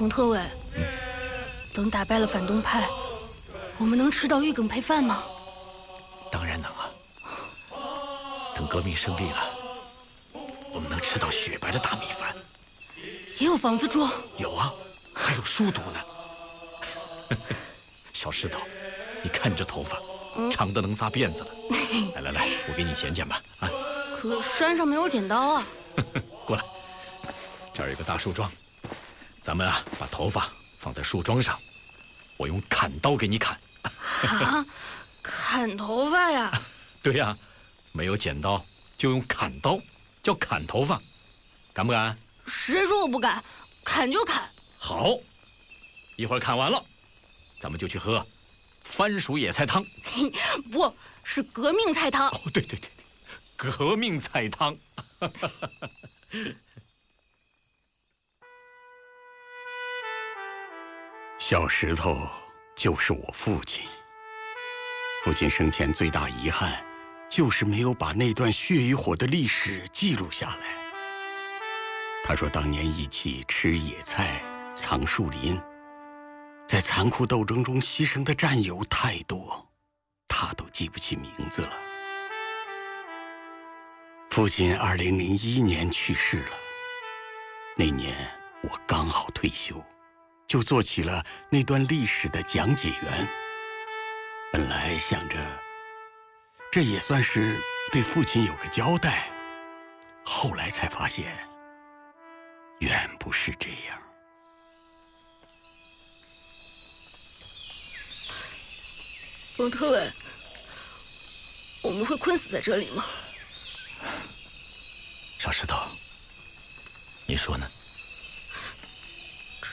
冯特委，等打败了反动派，我们能吃到玉羹配饭吗？ 当然能啊！等革命胜利了，我们能吃到雪白的大米饭。 也有房子住？ 有啊，还有书读呢。小石头，你看你这头发，长的能扎辫子了。来，我给你剪剪吧。啊！ 可山上没有剪刀啊。 过来，这儿有个大树桩，咱们啊把头发放在树桩上，我用砍刀给你砍。 啊，砍头发呀？ 对呀，没有剪刀就用砍刀，叫砍头发，敢不敢？ 谁说我不敢？砍就砍。 好，一会儿砍完了，咱们就去喝番薯野菜汤。 不是革命菜汤。 哦，对，革命菜汤。 小石头就是我父亲。父亲生前最大遗憾，就是没有把那段血与火的历史记录下来。他说，当年一起吃野菜、藏树林，在残酷斗争中牺牲的战友太多，他都记不起名字了。父亲2001年去世了，那年我刚好退休，就做起了那段历史的讲解员。本来想着，这也算是对父亲有个交代，后来才发现，远不是这样。 冯特委，我们会困死在这里吗？ 小石头，你说呢？